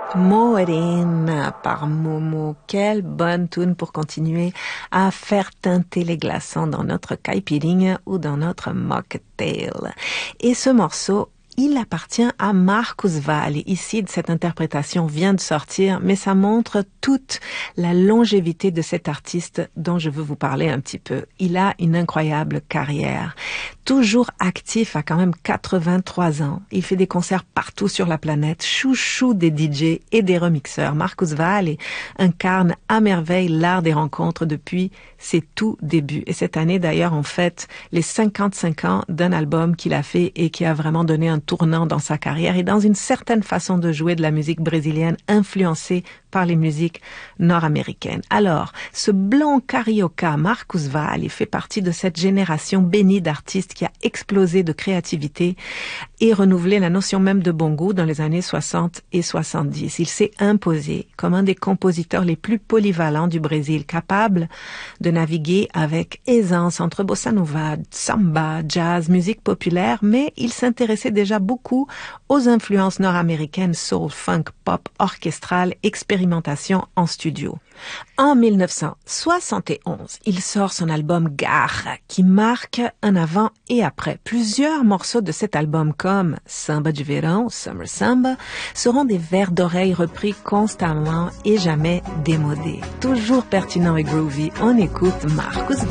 Morena par Momo. Quelle bonne tune pour continuer à faire teinter les glaçons dans notre caipirinha ou dans notre mocktail. Et ce morceau, il appartient à Marcus Valle. Ici, cette interprétation vient de sortir, mais ça montre toute la longévité de cet artiste dont je veux vous parler un petit peu. Il a une incroyable carrière. Toujours actif à quand même 83 ans. Il fait des concerts partout sur la planète, chouchou des DJ et des remixeurs. Marcus Valle incarne à merveille l'art des rencontres depuis ses tout débuts. Et cette année, d'ailleurs, on fête les 55 ans d'un album qu'il a fait et qui a vraiment donné un tournant dans sa carrière et dans une certaine façon de jouer de la musique brésilienne influencée par les musiques nord-américaines. Alors, ce blond carioca, Marcus Valle, fait partie de cette génération bénie d'artistes qui a explosé de créativité et renouvelé la notion même de bon goût dans les années 60 et 70. Il s'est imposé comme un des compositeurs les plus polyvalents du Brésil, capable de naviguer avec aisance entre bossa nova, samba, jazz, musique populaire, mais il s'intéressait déjà beaucoup aux influences nord-américaines, soul, funk, pop, orchestrale, expérimentation en studio. En 1971, il sort son album Garra, qui marque un avant et après. Plusieurs morceaux de cet album, comme Samba du Verão, Summer Samba, seront des vers d'oreille repris constamment et jamais démodés. Toujours pertinent et groovy, on écoute Marcus